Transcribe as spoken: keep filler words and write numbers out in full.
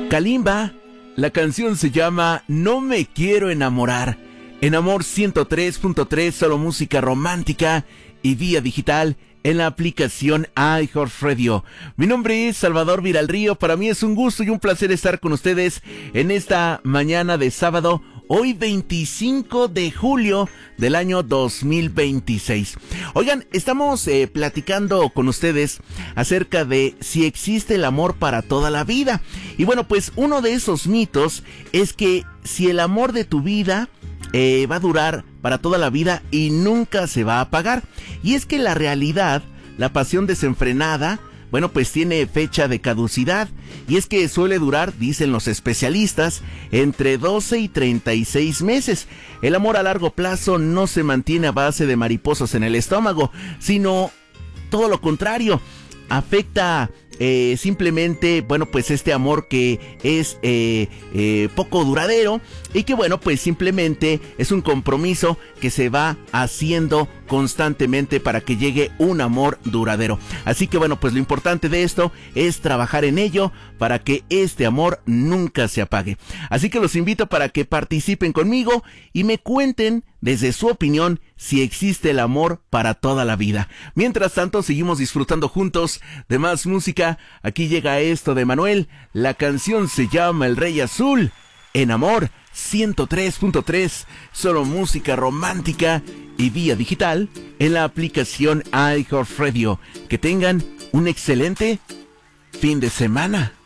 Kalimba, la canción se llama No me quiero enamorar. En Amor ciento tres punto tres, solo música romántica y vía digital en la aplicación iHeartRadio. Mi nombre es Salvador Viralrío. Para mí es un gusto y un placer estar con ustedes en esta mañana de sábado, hoy veinticinco de julio del año dos mil veintiséis. Oigan, estamos eh, platicando con ustedes acerca de si existe el amor para toda la vida. Y bueno, pues uno de esos mitos es que si el amor de tu vida Eh, va a durar para toda la vida y nunca se va a apagar. Y es que la realidad, la pasión desenfrenada, bueno, pues tiene fecha de caducidad. Y es que suele durar, dicen los especialistas, entre doce y treinta y seis meses. El amor a largo plazo no se mantiene a base de mariposas en el estómago, sino todo lo contrario. Afecta eh, simplemente, bueno, pues este amor que es eh, eh, poco duradero y que, bueno, pues simplemente es un compromiso que se va haciendo constantemente para que llegue un amor duradero. Así que, bueno, pues lo importante de esto es trabajar en ello para que este amor nunca se apague. Así que los invito para que participen conmigo y me cuenten desde su opinión si existe el amor para toda la vida. Mientras tanto, seguimos disfrutando juntos de más música. Aquí llega esto de Manuel. La canción se llama El Rey Azul. En Amor ciento tres punto tres, solo música romántica y vía digital en la aplicación iHeartRadio. Que tengan un excelente fin de semana.